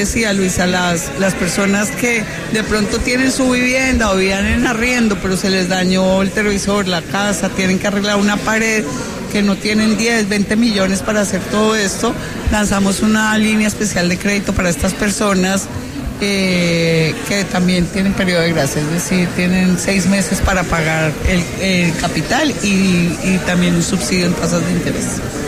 decía Luisa, las personas que de pronto tienen su vivienda o vivían en arriendo, pero se les dañó el televisor, la casa, tienen que arreglar una pared, que no tienen 10, 20 millones para hacer todo esto, lanzamos una línea especial de crédito para estas personas que también tienen periodo de gracia, es decir, tienen 6 meses para pagar el capital y también un subsidio en tasas de interés.